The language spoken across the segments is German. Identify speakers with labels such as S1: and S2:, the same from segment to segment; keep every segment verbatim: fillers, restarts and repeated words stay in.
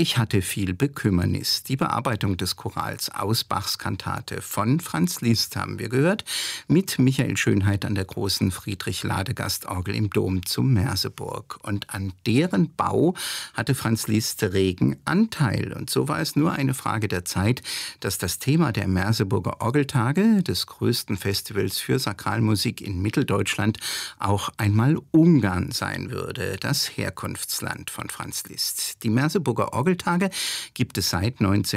S1: Ich hatte viel Bekümmernis. Die Bearbeitung des Chorals aus Bachs Kantate von Franz Liszt haben wir gehört, mit Michael Schönheit an der großen Friedrich-Ladegast-Orgel im Dom zu Merseburg. Und an deren Bau hatte Franz Liszt regen Anteil. Und so war es nur eine Frage der Zeit, dass das Thema der Merseburger Orgeltage, des größten Festivals für Sakralmusik in Mitteldeutschland, auch einmal Ungarn sein würde, das Herkunftsland von Franz Liszt. Die Merseburger Orgeltage gibt es seit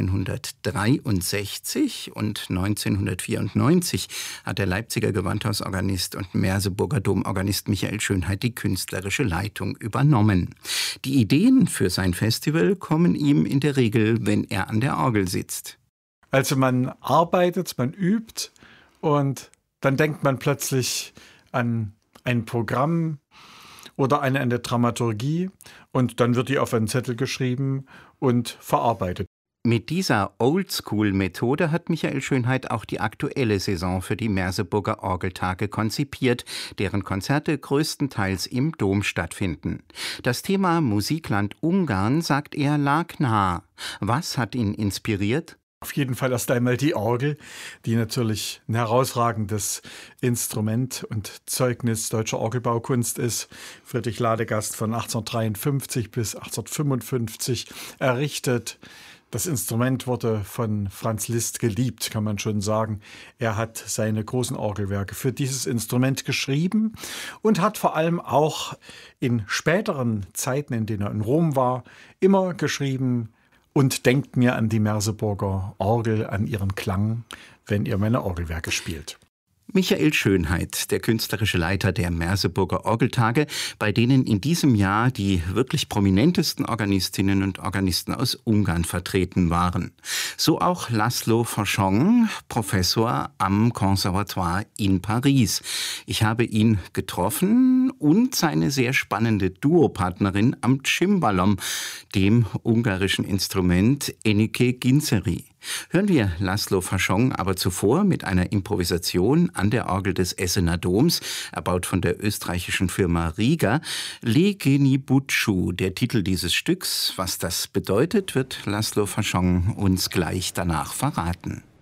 S1: neunzehnhundertdreiundsechzig und neunzehnhundertvierundneunzig hat der Leipziger Gewandhausorganist und Merseburger Domorganist Michael Schönheit die künstlerische Leitung übernommen. Die Ideen für sein Festival kommen ihm in der Regel, wenn er an der Orgel sitzt.
S2: Also man arbeitet, man übt und dann denkt man plötzlich an ein Programm oder an eine Dramaturgie und dann wird die auf einen Zettel geschrieben und verarbeitet.
S1: Mit dieser Oldschool-Methode hat Michael Schönheit auch die aktuelle Saison für die Merseburger Orgeltage konzipiert, deren Konzerte größtenteils im Dom stattfinden. Das Thema Musikland Ungarn, sagt er, lag nah. Was hat ihn inspiriert?
S2: Auf jeden Fall erst einmal die Orgel, die natürlich ein herausragendes Instrument und Zeugnis deutscher Orgelbaukunst ist. Friedrich Ladegast von achtzehnhundertdreiundfünfzig bis achtzehnhundertfünfundfünfzig errichtet. Das Instrument wurde von Franz Liszt geliebt, kann man schon sagen. Er hat seine großen Orgelwerke für dieses Instrument geschrieben und hat vor allem auch in späteren Zeiten, in denen er in Rom war, immer geschrieben: Und denkt mir an die Merseburger Orgel, an ihren Klang, wenn ihr meine Orgelwerke spielt.
S1: Michael Schönheit, der künstlerische Leiter der Merseburger Orgeltage, bei denen in diesem Jahr die wirklich prominentesten Organistinnen und Organisten aus Ungarn vertreten waren. So auch Laszlo Fauchon, Professor am Conservatoire in Paris. Ich habe ihn getroffen und seine sehr spannende Duopartnerin am Cimbalom, dem ungarischen Instrument Enikő Ginczeri. Hören wir Laszlo Fauchon aber zuvor mit einer Improvisation an der Orgel des Essener Doms, erbaut von der österreichischen Firma Rieger, Legeni Bucsu, der Titel dieses Stücks. Was das bedeutet, wird Laszlo Fauchon uns gleich danach verraten.